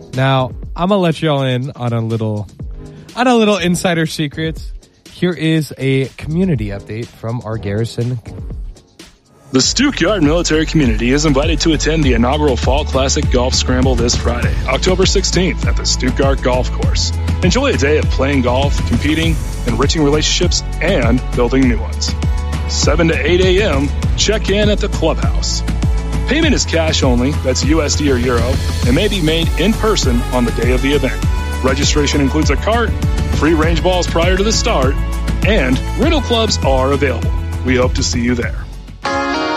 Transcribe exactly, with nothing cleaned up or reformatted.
Now, I'm gonna let y'all in on a little, on a little insider secret. Here is a community update from our Garrison. The Stuttgart military community is invited to attend the inaugural Fall Classic Golf Scramble this Friday, October sixteenth at the Stuttgart Golf Course. Enjoy a day of playing golf, competing, enriching relationships, and building new ones. seven to eight a.m., check in at the clubhouse. Payment is cash only, that's U S D or Euro, and may be made in person on the day of the event. Registration includes a cart, free range balls prior to the start, and rental clubs are available. We hope to see you there.